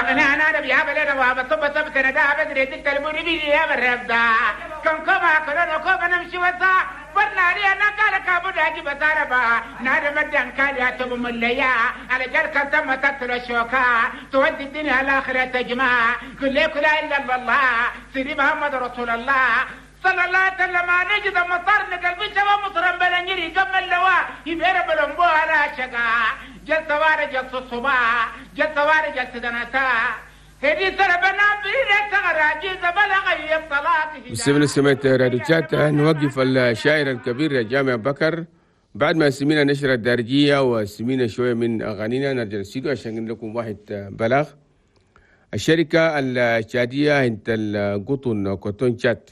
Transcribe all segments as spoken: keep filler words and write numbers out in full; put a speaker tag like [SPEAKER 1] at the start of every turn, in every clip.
[SPEAKER 1] أنا أنا نبي هذا لنا وهذا ثم ثبت أنا ده بدري تكلموني بيجي يا مرحبا كم كم أكلنا كم نمشي وسا برنا لي أنا قال كابود أجي بساربا نادى مدن قال يا تبو مليا على جال كتم تطر الشوكا تودي الدنيا الآخرة تجمع كل كل إلا الله سيدي محمد رسول الله صلى الله عليه وسلم نجد مطر نقلب شباب مطرم بلنجري قبل اللواء يبير بلنبو على شقا جل تواري جل صصبا جل تواري جل سدنتا هدي سربنا بريد تغراجي زبلغ يبطلاك
[SPEAKER 2] مستمعين سمعت راديو تشات. نوقف الشاعر الكبير جامع بكر بعد ما سمينا نشرة الدارجية وسمينا شوية من أغانينا نرجع الاستديو عشان نقول لكم واحد بلاغ. الشركة التشادية انت القطن كوتون تشات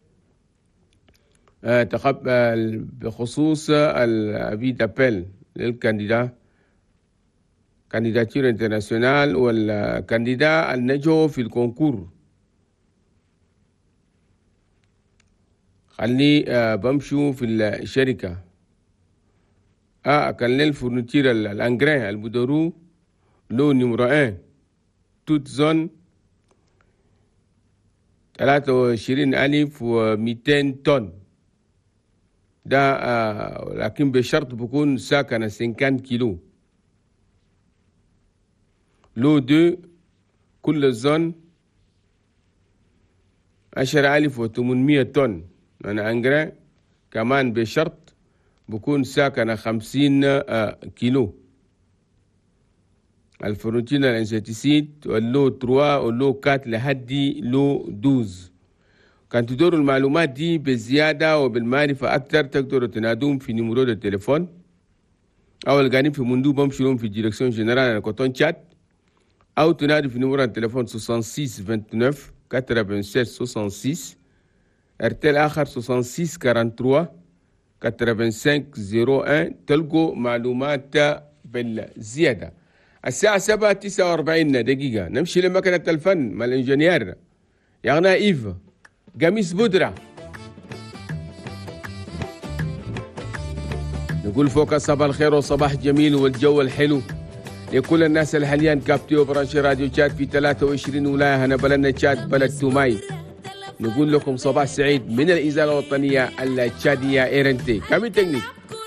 [SPEAKER 2] تقبل بخصوص الأبي دابيل للكانديدا كانديداتير انترناسيونال والكانديدا النجو في الكونكور. خلني بمشوا في الشركة اه كان للفورنتير الانجرين البودرو لو نمرو واحد توت زون ثلاثة وعشرين ألف ومئتين طن ده آه لكن بشرط بكون ساكنة خمسين كيلو. لو دو كل زون عشرة آلاف وثمانمئة طن أنا أنجرين كمان بشرط بكون ساكنة خمسين آه كيلو. الفرونتينا الانسيتيسيد واللو ثلاثة واللو أربعة لحد لو اثناشر. كان تدوروا المعلومات دي بزيادة وبالمعرفة أكثر تقدروا تنادوهم في نمرو التليفون أو القانين في مندوب بمشيهم في ديركسيون جنرال كوتون شات أو تنادوا في نمرو التليفون ستة وستين تسعة وتسعين ستة وستين ارتل آخر ستة وستين ثلاثة وأربعين خمسة وثمانين صفر واحد تلقوا معلومات بالزيادة. الساعة سبعة تسعة وأربعين دقيقة نمشي لمكنة الفن مع الانجنيير يغنى إيف قميص بودرة. نقول فوق صباح الخير وصباح جميل والجو الحلو لكل الناس اللي حاليا كابتيو برانش راديو تشات في ثلاثة وعشرين ولاية هنا بلدنا تشات بلد توماي. نقول لكم صباح سعيد من الإذاعة الوطنية التشادية إيرنتي كامل تكنيك.